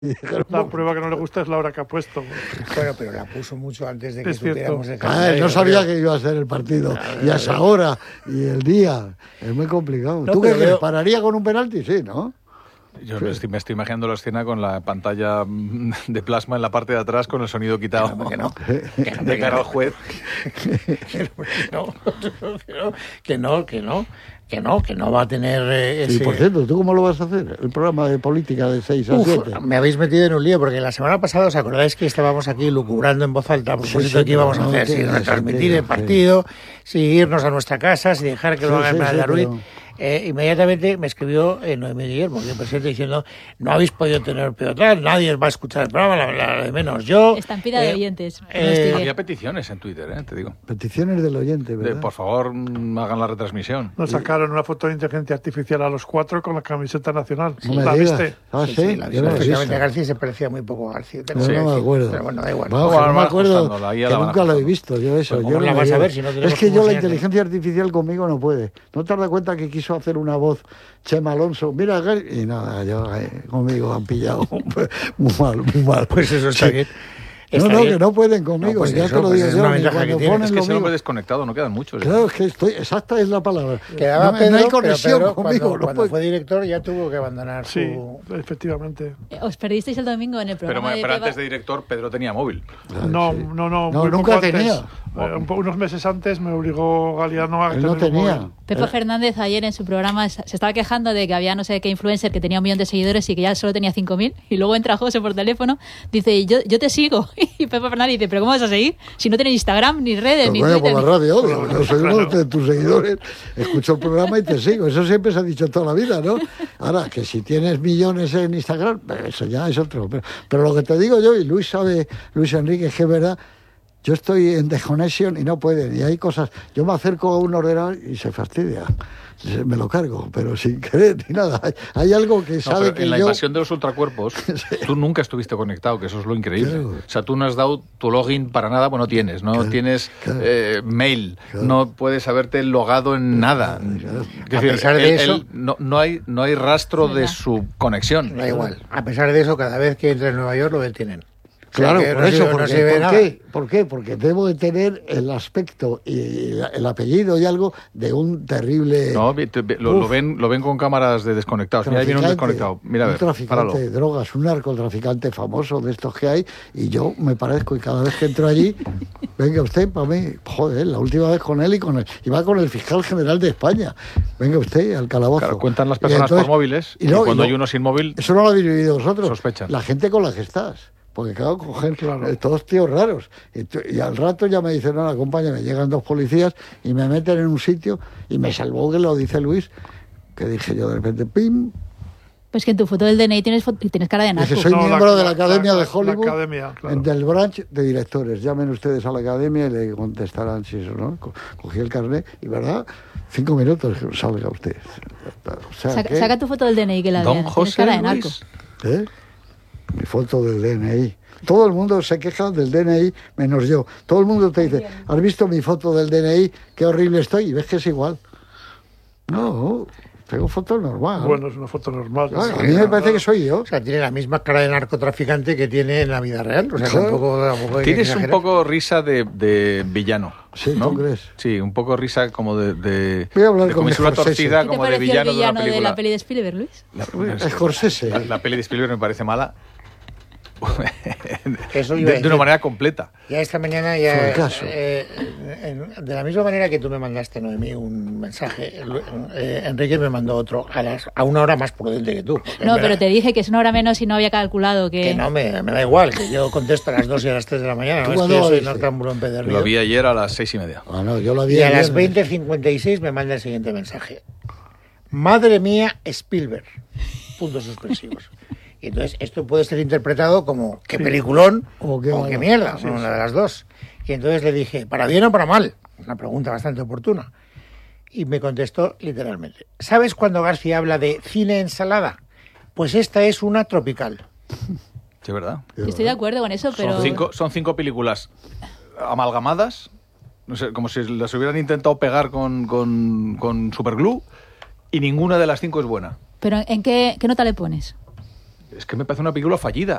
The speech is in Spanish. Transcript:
La prueba que no le gusta es la hora que ha puesto. Bueno, pero la puso mucho antes de que Es cierto. tuviéramos el calendario. No sabía que iba a ser el partido. Y a esa hora y el día. Es muy complicado. No, ¿Tú qué pero crees? veo- ¿Pararía con un penalti? Sí, ¿no? Yo me estoy imaginando la escena con la pantalla de plasma en la parte de atrás con el sonido quitado de cara al juez. Que no va a tener ese... Y por cierto, ¿tú cómo lo vas a hacer? El programa de política de 6 a 7. Me habéis metido en un lío, porque la semana pasada, ¿os acordáis que estábamos aquí lucubrando en voz alta a propósito de qué íbamos a hacer? Si retransmitir el partido, si irnos a nuestra casa, si dejar que lo haga Esmeralda Ruiz. Inmediatamente me escribió Noemí Guillermo, el presidente, diciendo: no habéis podido tener peor, nadie va a escuchar el programa, la de menos yo. Estampida de oyentes. Había peticiones en Twitter, te digo. Peticiones del oyente, ¿verdad? Por favor, hagan la retransmisión. Nos sacaron una foto de inteligencia artificial a los 4 con la camiseta nacional. No me ¿La digas. viste? Ah, sí, la yo no lo he efectivamente, visto. García se parecía muy poco a García. No, no me acuerdo. Pero bueno, da igual. Vamos, Bueno, no me van acuerdo, ajustándola, ahí ya que la van nunca lo he ajustando. visto yo eso. Pues Yo ¿cómo no la me vas a digo. ver si no tenemos Es que cómo yo la enseñarte? inteligencia artificial conmigo no puede. ¿No te has dado cuenta que quiso hacer una voz Chema Alonso? Mira, Gary, y nada, conmigo han pillado muy mal, muy mal. Pues eso está bien. No, Está no, bien. que no pueden conmigo, No, pues ya eso, te lo pues digo es yo. una ni ventaja cuando que tiene. ponen Es que lo ese hombre mío. desconectado, no quedan muchos. Claro, es que exacta es la palabra. Quedaba no, Pedro, no hay pero conexión Pedro, conmigo. cuando fue director ya tuvo que abandonar Sí, su... efectivamente. Os perdisteis el domingo en el Pero programa de antes de director, Pedro tenía móvil. No, sí. no, No, muy nunca poco antes. tenía. Unos meses antes me obligó Galiano a Él no tener un tenía. móvil. Pepa Fernández ayer en su programa se estaba quejando de que había no sé qué influencer que tenía 1 millón de seguidores y que ya solo tenía 5.000, y luego entra José por teléfono, dice: yo te sigo, y Pepa Fernández dice: ¿pero cómo vas a seguir? Si no tienes Instagram, ni redes, Pues ni bueno, por Twitter. la radio, obvio. Yo soy uno de tus seguidores, escucho el programa y te sigo. Eso siempre se ha dicho toda la vida, ¿no? Ahora, que si tienes millones en Instagram, eso ya es otro. Pero lo que te digo yo, y Luis Enrique, es que es verdad, yo estoy en desconexión y no pueden. Y hay cosas, yo me acerco a un ordenador y se fastidia. Me lo cargo, pero sin querer ni nada. Hay algo que sabe pero que en la yo... invasión de los ultracuerpos, tú nunca estuviste conectado, que eso es lo increíble. Claro. O sea, tú no has dado tu login para nada, bueno, tienes, no Claro, tienes claro. mail, Claro. no puedes haberte logado en nada. Claro. Es A pesar de eso- no hay rastro de ¿Verdad? su conexión. Da igual. A pesar de eso, cada vez que entra en Nueva York lo detienen. Claro, O sea, que por no eso, se- no porque, se ve ¿por nada. qué? ¿Por qué? Porque debo de tener el aspecto y el apellido y algo de un terrible... No, lo ven con cámaras de desconectados. Mira, ahí viene un desconectado. Mira, a un ver, traficante páralo. de drogas, un narcotraficante famoso de estos que hay, y yo me parezco, y cada vez que entro allí, venga usted, para mí, joder, la última vez con él y va con el fiscal general de España, venga usted al calabozo. Claro, cuentan las Y personas entonces- por móviles y, no, cuando no, hay uno sin móvil, eso no lo habéis vivido vosotros. Sospechan. La gente con la que estás. Porque claro, cogen Claro. todos tíos raros. Y al rato ya me dicen: no, acompáñame. Llegan 2 policías y me meten en un sitio, y me salvó, que lo dice Luis, que dije yo de repente, ¡pim! Pues que en tu foto del DNI tienes cara de narco. Dice: soy No, miembro de la Academia de la Hollywood, academia, claro. del branch de directores. Llamen ustedes a la academia y le contestarán si eso, ¿no? Cogí el carnet y, ¿verdad? 5 minutos, salga usted. O sea, ¿qué? Saca tu foto del DNI, que la Don vean. Tienes José cara de narco. Luis. ¿Eh? Mi foto del DNI. Todo el mundo se queja del DNI, menos yo. Todo el mundo te dice: ¿has visto mi foto del DNI? Qué horrible estoy. Y ves que es igual. No, tengo foto normal. Bueno, es una foto normal. Claro, a mí me parece que soy yo. O sea, tiene la misma cara de narcotraficante que tiene en la vida real. O sea, Claro. tampoco hay que Tienes un exagerar. poco risa de villano. Sí, ¿no? ¿tú crees? Sí, un poco risa como de Voy a hablar con comisura Scorsese. torcida, ¿Qué te como de pareció villano el villano de de una película. la peli de Spielberg, Luis? Scorsese. La peli de Spielberg me parece mala. Eso iba a de una decir. manera completa. Ya esta mañana, ya Fracaso. de la misma manera que tú me mandaste, Noemí, un mensaje, Enrique me mandó otro a 1 hora más prudente que tú. No, pero te dije que es 1 hora menos y no había calculado Que no, me da igual, que yo contesto a las 2 y a las 3 de la mañana. ¿Tú No es que cuándo yo lo soy viste? Nortamburo en Pedernio. Lo vi ayer a las 6:30. Ah, no, yo la vi Y a el las viernes. 20:56 me manda el siguiente mensaje. Madre mía, Spielberg. Puntos suspensivos. Y entonces esto puede ser interpretado como qué peliculón O qué o malo. qué mierda, Sí, una de las dos. Y entonces le dije: ¿para bien o para mal? Una pregunta bastante oportuna. Y me contestó literalmente: ¿sabes cuando García habla de cine ensalada? Pues esta es una tropical. Sí, ¿verdad? Yo estoy de acuerdo con eso, pero... Son cinco películas amalgamadas, no sé, como si las hubieran intentado pegar con superglue, y ninguna de las 5 es buena. ¿Pero en qué nota le pones? es que me parece una película fallida.